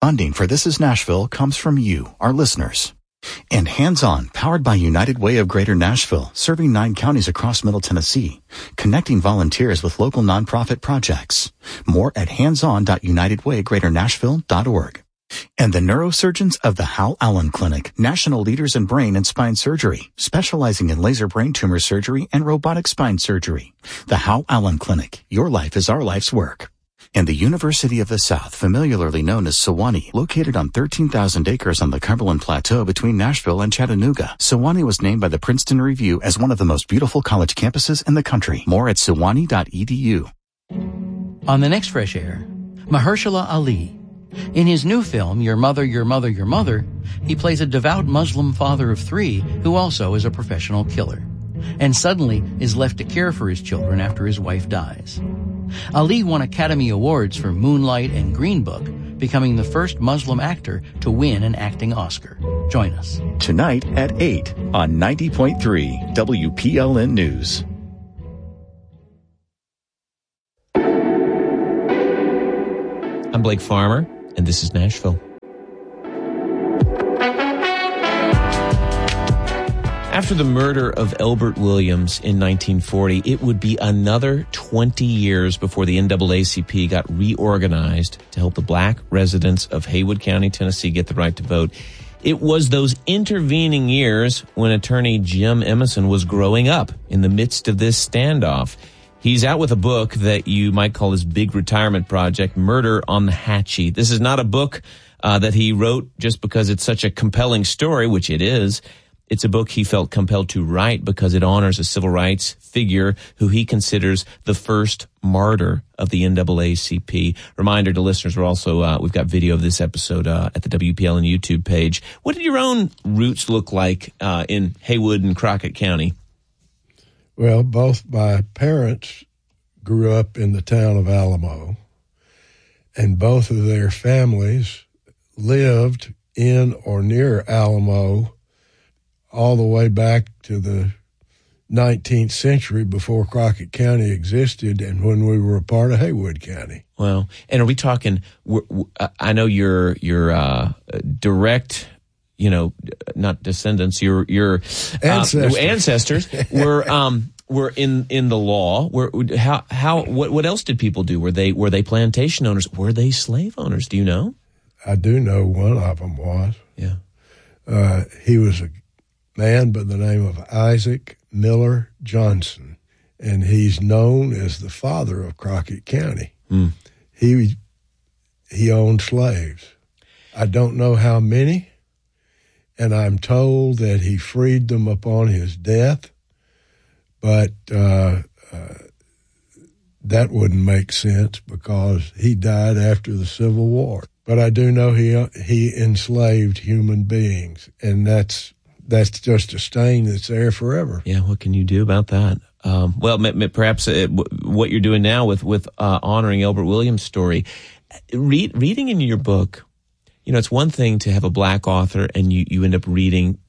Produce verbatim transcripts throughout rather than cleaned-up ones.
Funding for This Is Nashville comes from you, our listeners. And Hands On, powered by United Way of Greater Nashville, serving nine counties across Middle Tennessee, connecting volunteers with local nonprofit projects. More at hands on dot united way greater nashville dot org. And the neurosurgeons of the Hal Allen Clinic, national leaders in brain and spine surgery, specializing in laser brain tumor surgery and robotic spine surgery. The Hal Allen Clinic, your life is our life's work. And the University of the South, familiarly known as Sewanee, located on thirteen thousand acres on the Cumberland Plateau between Nashville and Chattanooga. Sewanee was named by the Princeton Review as one of the most beautiful college campuses in the country. More at sewanee dot e d u. On the next Fresh Air, Mahershala Ali. In his new film, Your Mother, Your Mother, Your Mother, he plays a devout Muslim father of three who also is a professional killer, and suddenly is left to care for his children after his wife dies. Ali won Academy Awards for Moonlight and Green Book, becoming the first Muslim actor to win an acting Oscar. Join us. Tonight at eight on ninety point three W P L N News. I'm Blake Farmer, and this is Nashville. After the murder of Elbert Williams in nineteen forty, it would be another twenty years before the N double A C P got reorganized to help the black residents of Haywood County, Tennessee, get the right to vote. It was those intervening years when attorney Jim Emison was growing up in the midst of this standoff. He's out with a book that you might call his big retirement project, Murder on the Hatchie. This is not a book uh, that he wrote just because it's such a compelling story, which it is. It's a book he felt compelled to write because it honors a civil rights figure who he considers the first martyr of the N double A C P. Reminder to listeners, we're also, uh, we've got video of this episode uh, at the W P L N YouTube page. What did your own roots look like uh, in Haywood and Crockett County? Well, both my parents grew up in the town of Alamo, and both of their families lived in or near Alamo all the way back to the nineteenth century, before Crockett County existed and when we were a part of Haywood County. Well, and are we talking, I know your your uh, direct, you know, not descendants, your your ancestors, uh, ancestors were um were in in the law. Were how how what what else did people do? Were they were they plantation owners? Were they slave owners? Do you know? I do know one of them was. Yeah. Uh, he was a man by the name of Isaac Miller Johnson, and he's known as the father of Crockett County. Mm. He he owned slaves. I don't know how many, and I'm told that he freed them upon his death, but uh, uh, that wouldn't make sense because he died after the Civil War. But I do know he he enslaved human beings, and that's that's just a stain that's there forever. Yeah, what can you do about that? Um, well, perhaps uh, what you're doing now with with uh, honoring Elbert Williams' story, read, reading in your book, you know, it's one thing to have a black author and you, you end up reading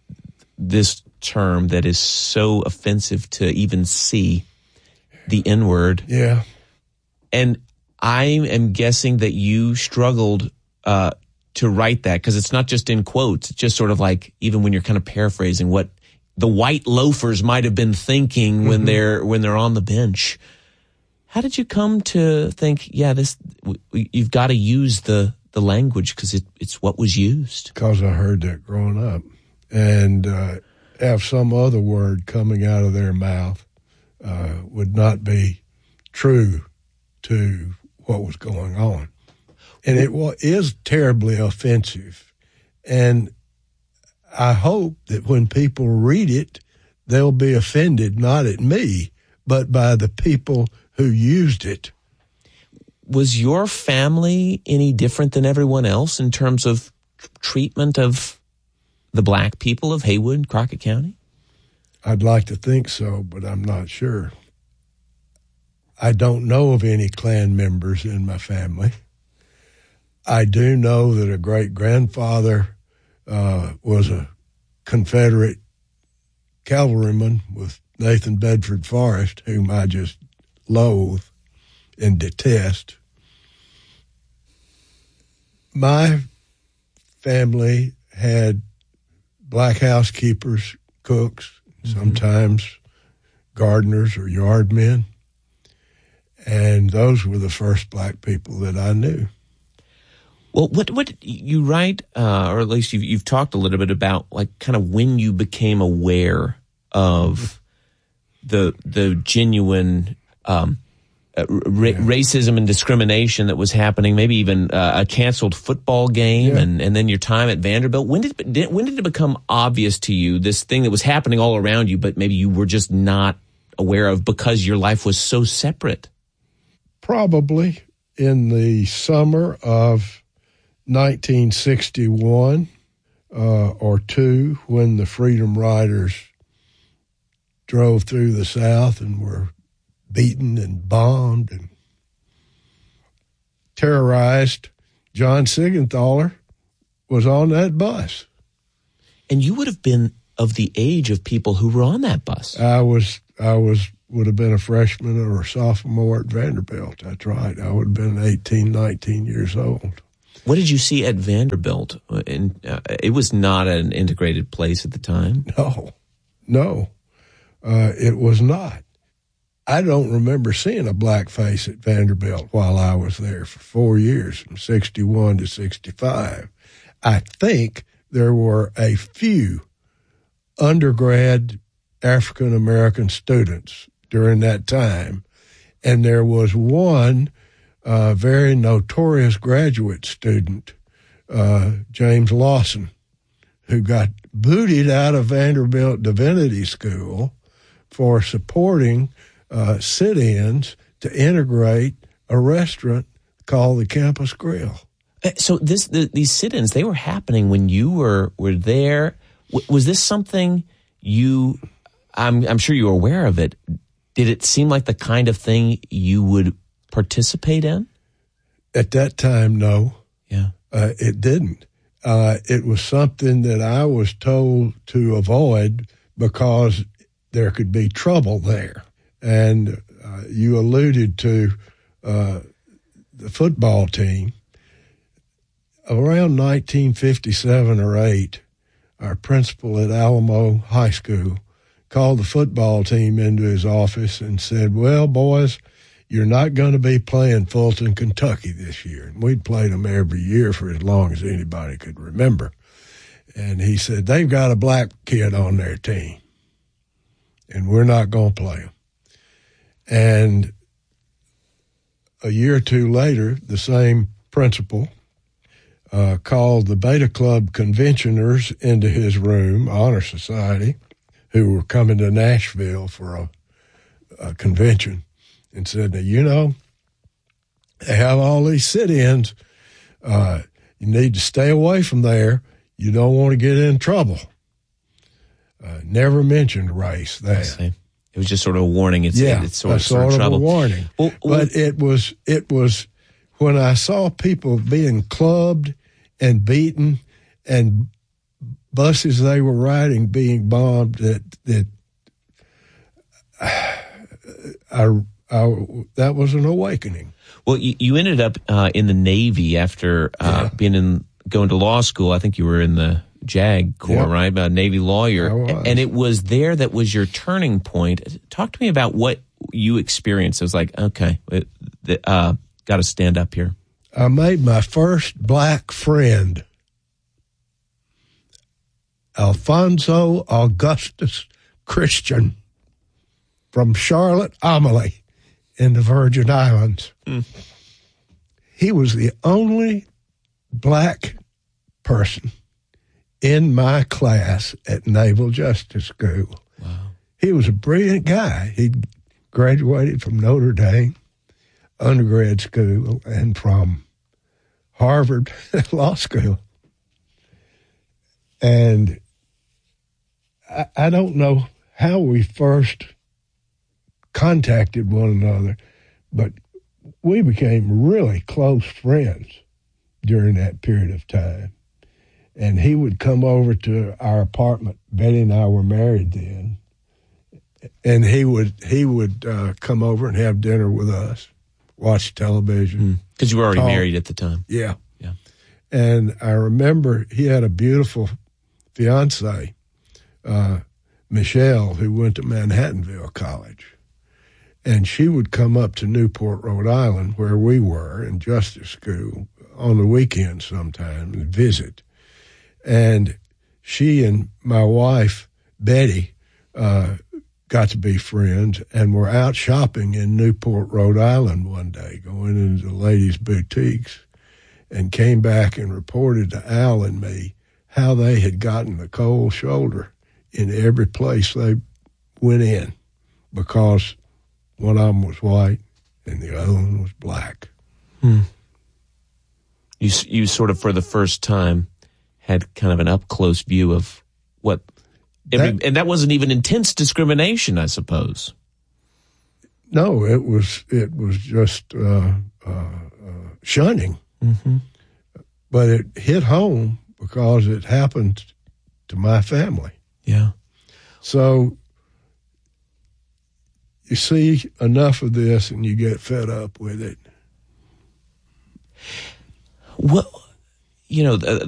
this term that is so offensive to even see, the N-word. Yeah. And I am guessing that you struggled uh, to write that because it's not just in quotes. It's just sort of like, even when you're kind of paraphrasing what the white loafers might have been thinking when mm-hmm. they're when they're on the bench. How did you come to think, yeah, this you've got to use the the language because it, it's what was used? Because I heard that growing up, and uh, have some other word coming out of their mouth uh, would not be true to what was going on. And it is terribly offensive. And I hope that when people read it, they'll be offended, not at me, but by the people who used it. Was your family any different than everyone else in terms of treatment of the black people of Haywood, Crockett County? I'd like to think so, but I'm not sure. I don't know of any Klan members in my family. I do know that a great-grandfather uh, was a Confederate cavalryman with Nathan Bedford Forrest, whom I just loathe and detest. my family had black housekeepers, cooks, mm-hmm. sometimes gardeners or yard men, and those were the first black people that I knew. Well, what what you write, uh, or at least you've, you've talked a little bit about, like, kind of when you became aware of the the genuine um, uh, ra- yeah. racism and discrimination that was happening, maybe even uh, a canceled football game, yeah. and, and then your time at Vanderbilt. When did, did when did it become obvious to you, this thing that was happening all around you, but maybe you were just not aware of because your life was so separate? Probably in the summer of nineteen sixty-one uh, or two, when the Freedom Riders drove through the South and were beaten and bombed and terrorized. John Siegenthaler was on that bus. And you would have been of the age of people who were on that bus. I was, I was, would have been a freshman or a sophomore at Vanderbilt. That's right. I would have been eighteen, nineteen years old. What did you see at Vanderbilt? And uh, it was not an integrated place at the time. No, no. Uh, it was not. I don't remember seeing a black face at Vanderbilt while I was there for four years, from sixty-one to sixty-five. I think there were a few undergrad African-American students during that time, and there was one uh, very notorious graduate student, uh, James Lawson, who got booted out of Vanderbilt Divinity School for supporting uh, sit-ins to integrate a restaurant called the Campus Grill. So this the, these sit-ins, they were happening when you were were there. W- was this something you? I'm I'm sure you were aware of it. Did it seem like the kind of thing you would participate in? At that time, no. Yeah, uh, it didn't. Uh, it was something that I was told to avoid because there could be trouble there. And uh, you alluded to uh, the football team. Around nineteen fifty-seven or eight, our principal at Alamo High School called the football team into his office and said, well, boys, you're not going to be playing Fulton, Kentucky this year. And we'd played them every year for as long as anybody could remember. And he said, they've got a black kid on their team, and we're not going to play them. And a year or two later, the same principal uh, called the Beta Club conventioners into his room, Honor Society, who were coming to Nashville for a, a convention, and said, now, you know, they have all these sit-ins. Uh, you need to stay away from there. You don't want to get in trouble. Uh, never mentioned race there. It was just sort of a warning. It's, yeah, it's sort, a of, sort, sort of trouble. of a warning. Well, well, but it was it was when I saw people being clubbed and beaten and buses they were riding being bombed that that I, I that was an awakening. Well, you, you ended up uh, in the Navy after uh, yeah. being in going to law school. I think you were in the JAG Corps, yep. right? A Navy lawyer. And it was there that was your turning point. Talk to me about what you experienced. It was like, okay, uh, got to stand up here. I made my first black friend, Alfonso Augustus Christian, from Charlotte Amalie in the Virgin Islands. Mm. He was the only black person in my class at Naval Justice School. Wow. He was a brilliant guy. He graduated from Notre Dame undergrad school and from Harvard Law School. And I, I don't know how we first contacted one another, but we became really close friends during that period of time. And he would come over to our apartment. Betty and I were married then. And he would he would uh, come over and have dinner with us, watch television. Because mm. you were already talk. married at the time. Yeah. Yeah. And I remember he had a beautiful fiancée, uh, Michelle, who went to Manhattanville College. And she would come up to Newport, Rhode Island, where we were in Justice School, on the weekends sometime and visit. And she and my wife, Betty, uh, got to be friends and were out shopping in Newport, Rhode Island one day, going into the ladies' boutiques, and came back and reported to Al and me how they had gotten the cold shoulder in every place they went in, because one of them was white and the other one was black. Hmm. You you sort of, for the first time, had kind of an up-close view of what... Every, that, and that wasn't even intense discrimination, I suppose. No, it was it was just uh, uh, uh, shunning. Mm-hmm. But it hit home because it happened to my family. Yeah. So you see enough of this and you get fed up with it. Well, you know,